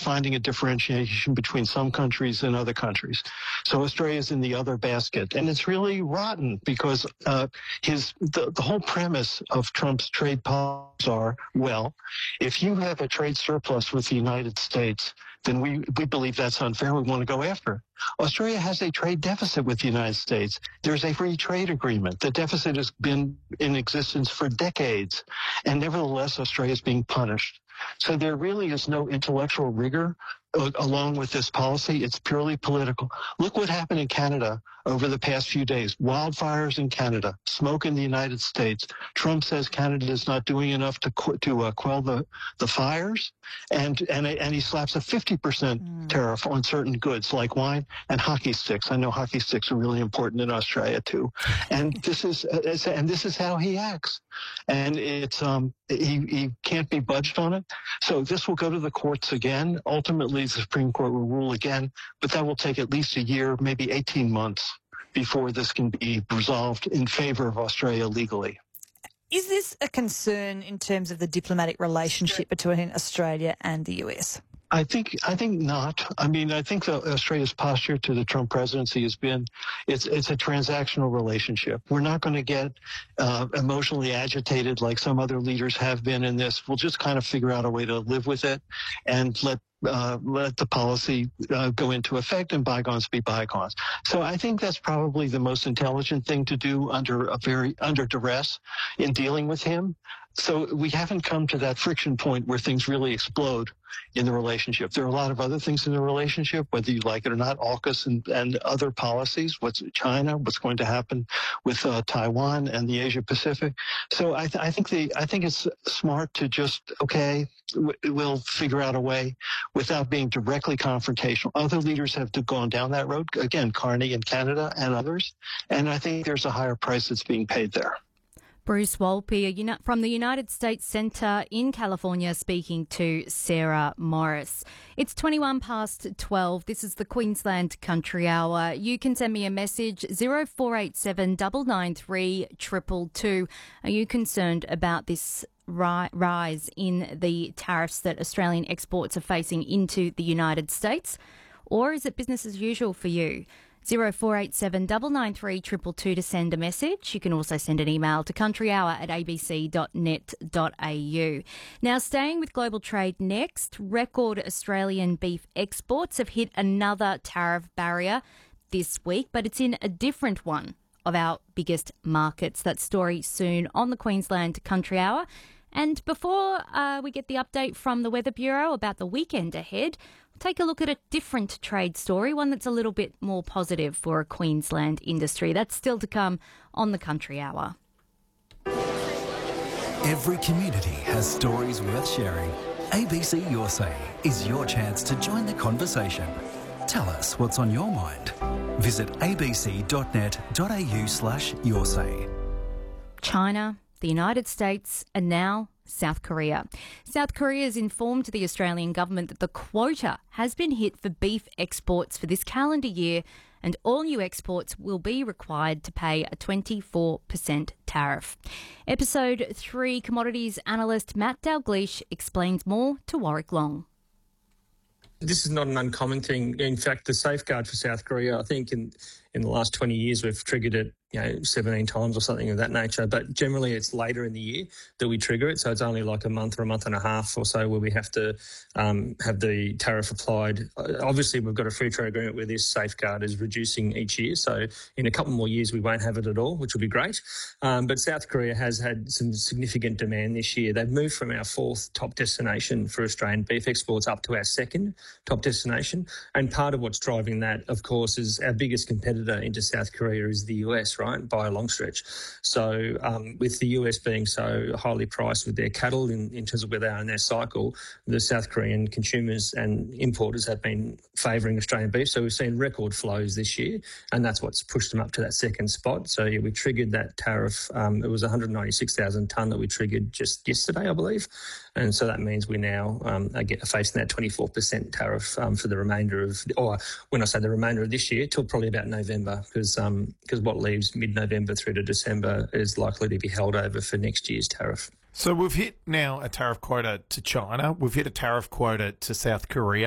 finding a differentiation between some countries and other countries. So Australia's in the other basket. And it's really rotten because the whole premise of Trump's trade policies are, well, if you have a trade surplus with the United States, then we believe that's unfair. We want to go after it. Australia has a trade deficit with the United States. There's a free trade agreement. The deficit has been in existence for decades, and nevertheless, Australia is being punished. So there really is no intellectual rigor along with this policy. It's purely political. Look what happened in Canada over the past few days. Wildfires in Canada, smoke in the United States. Trump says Canada is not doing enough to quell the fires, and he slaps a 50% tariff on certain goods like wine and hockey sticks. I know hockey sticks are really important in Australia too, and this is how he acts, and it's he can't be budged on it. So this will go to the courts again. Ultimately, the Supreme Court will rule again, but that will take at least a year, maybe 18 months before this can be resolved in favor of Australia legally. Is this a concern in terms of the diplomatic relationship between Australia and the US? I think not. I mean, I think Australia's posture to the Trump presidency has been, it's a transactional relationship. We're not going to get emotionally agitated like some other leaders have been in this. We'll just kind of figure out a way to live with it and let the policy go into effect and bygones be bygones. So I think that's probably the most intelligent thing to do under duress in dealing with him. So we haven't come to that friction point where things really explode in the relationship. There are a lot of other things in the relationship, whether you like it or not, AUKUS and other policies, what's China, what's going to happen with Taiwan and the Asia Pacific. So I think it's smart to just, okay, we'll figure out a way without being directly confrontational. Other leaders have gone down that road, again, Carney in Canada and others, and I think there's a higher price that's being paid there. Bruce Wolpe from the United States Centre in California speaking to Sarah Morris. It's 21 past 12. This is the Queensland Country Hour. You can send me a message, 0487 993 222. Are you concerned about this rise in the tariffs that Australian exports are facing into the United States? Or is it business as usual for you? 0487 993 222 to send a message. You can also send an email to countryhour@abc.net.au. Now, staying with global trade next, record Australian beef exports have hit another tariff barrier this week, but it's in a different one of our biggest markets. That story soon on the Queensland Country Hour. And before we get the update from the Weather Bureau about the weekend ahead, we'll take a look at a different trade story, one that's a little bit more positive for a Queensland industry. That's still to come on the Country Hour. Every community has stories worth sharing. ABC Your Say is your chance to join the conversation. Tell us what's on your mind. Visit abc.net.au/yoursay. China, the United States, and now South Korea. South Korea has informed the Australian government that the quota has been hit for beef exports for this calendar year, and all new exports will be required to pay a 24% tariff. Episode 3 commodities analyst Matt Dalgleish explains more to Warwick Long. This is not an uncommon thing. In fact, the safeguard for South Korea, I think in the last 20 years, we've triggered it 17 times or something of that nature. But generally, it's later in the year that we trigger it. So it's only like a month or a month and a half or so where we have to have the tariff applied. Obviously, we've got a free trade agreement where this safeguard is reducing each year. So in a couple more years, we won't have it at all, which will be great. But South Korea has had some significant demand this year. They've moved from our 4th top destination for Australian beef exports up to our 2nd top destination. And part of what's driving that, of course, is our biggest competitor into South Korea is the US, right, by a long stretch. So with the US being so highly priced with their cattle in terms of where they are in their cycle, the South Korean consumers and importers have been favouring Australian beef. So we've seen record flows this year, and that's what's pushed them up to that 2nd spot. So yeah, we triggered that tariff. It was 196,000 tonne that we triggered just yesterday, I believe. And so that means we now are facing that 24% tariff for the remainder of, or when I say the remainder of this year, till probably about November, because what leaves mid-November through to December is likely to be held over for next year's tariff. So we've hit now a tariff quota to China. We've hit a tariff quota to South Korea.